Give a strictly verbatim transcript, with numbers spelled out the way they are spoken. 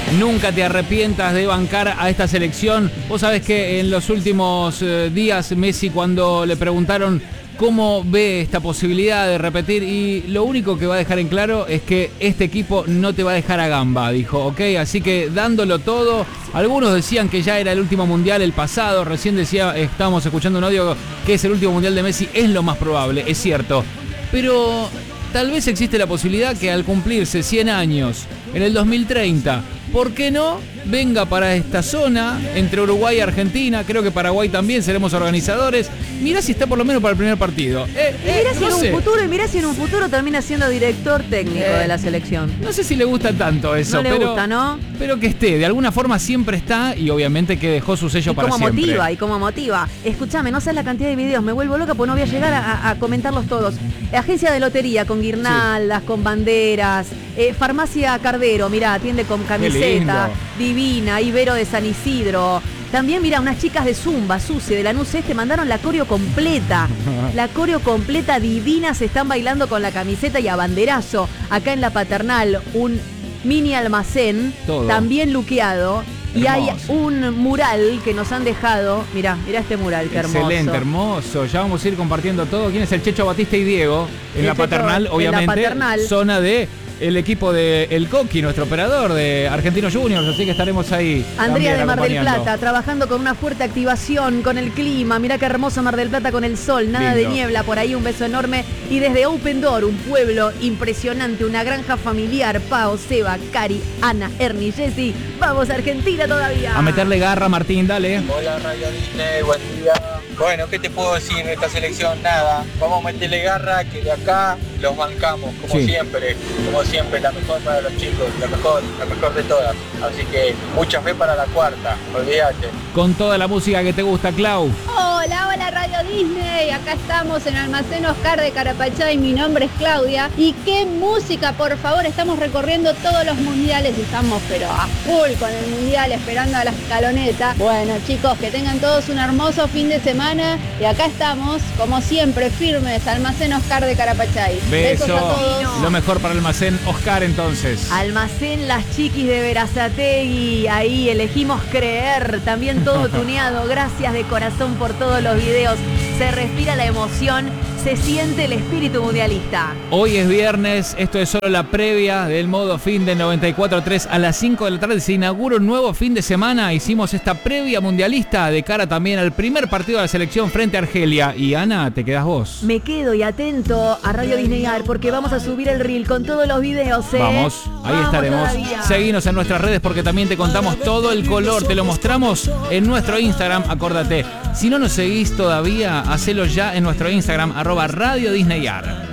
Nunca te arrepientas de bancar a esta selección. Vos sabés que en los últimos eh, días Messi, cuando le preguntaron cómo ve esta posibilidad de repetir, y lo único que va a dejar en claro es que este equipo no te va a dejar a gamba, dijo, ok, así que dándolo todo. Algunos decían que ya era el último mundial, el pasado, recién decía, estábamos escuchando un audio que es el último mundial de Messi, es lo más probable, es cierto, pero tal vez existe la posibilidad que al cumplirse cien años, en el dos mil treinta, ¿por qué no venga para esta zona entre Uruguay y Argentina? Creo que Paraguay también, seremos organizadores. Mirá si está por lo menos para el primer partido. Eh, y eh, mirá si no en un sé. futuro, y mirá si en un futuro termina siendo director técnico Eh, de la selección. No sé si le gusta tanto eso, No le pero, gusta, ¿no? pero que esté, de alguna forma siempre está, y obviamente que dejó su sello Y para cómo siempre. motiva, y cómo motiva. Escúchame, no sabes la cantidad de videos, me vuelvo loca porque no voy a llegar a, a comentarlos todos. Agencia de lotería con guirnaldas, sí, con banderas. Eh, Farmacia Cardero, mirá, atiende con camiseta, divina, Ibero de San Isidro. También, mirá, unas chicas de Zumba, Suce, de Lanús Este, mandaron la coreo completa. La coreo completa, divina, se están bailando con la camiseta y a banderazo. Acá en La Paternal, un mini almacén, todo también luqueado. Y hermoso. hay un mural que nos han dejado. Mirá, mirá este mural, qué hermoso. Excelente, hermoso. Ya vamos a ir compartiendo todo. ¿Quién es el Checho, Batista y Diego? En El La Checho, Paternal, en obviamente. La Paternal. Zona de el equipo de El Coqui, nuestro operador de Argentinos Juniors, así que estaremos ahí. Andrea de Mar del acompañando. Plata, trabajando con una fuerte activación, con el clima. Mirá qué hermoso Mar del Plata con el sol, nada Lindo. de niebla, por ahí un beso enorme. Y desde Open Door, un pueblo impresionante, una granja familiar. Pao, Seba, Cari, Ana, Ernie, Jessy. Vamos Argentina todavía. A meterle garra, Martín, dale. Hola Radio Disney, buen día. Bueno, ¿qué te puedo decir de esta selección? Nada, vamos a meterle garra, que de acá los bancamos, como Sí. siempre, como siempre, la mejor para los chicos, la mejor, la mejor de todas. Así que mucha fe para la cuarta, olvídate. Con toda la música que te gusta, Clau. Hola, hola Radio Disney, acá estamos en Almacén Oscar de Carapachay, mi nombre es Claudia. Y qué música, por favor, estamos recorriendo todos los mundiales y estamos pero a full con el mundial, esperando a la escaloneta. Bueno chicos, que tengan todos un hermoso fin de semana y acá estamos, como siempre, firmes, Almacén Oscar de Carapachay. Beso. Besos a todos. Lo mejor para el Almacén Oscar, entonces. Almacén Las Chiquis de Berazategui, ahí elegimos creer, también todo tuneado, gracias de corazón por todos los videos, se respira la emoción, se siente el espíritu mundialista. Hoy es viernes, esto es solo la previa del modo fin de noventa y cuatro tres. A las cinco de la tarde se inaugura un nuevo fin de semana, hicimos esta previa mundialista de cara también al primer partido de la selección frente a Argelia. Y Ana, te quedás vos. Me quedo y atento a Radio Disney Ar porque vamos a subir el reel con todos los videos, ¿eh? Vamos, ahí Vamos estaremos. todavía. Seguinos en nuestras redes porque también te contamos todo el color, te lo mostramos en nuestro Instagram, acordate. Si no nos seguís todavía, hacelo ya en nuestro Instagram, arroba Radio Disney Ar.